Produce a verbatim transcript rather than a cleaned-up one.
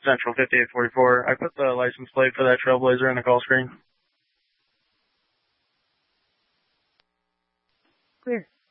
Central fifty-eight forty-four. I put the license plate for that Trailblazer in the call screen. Clear.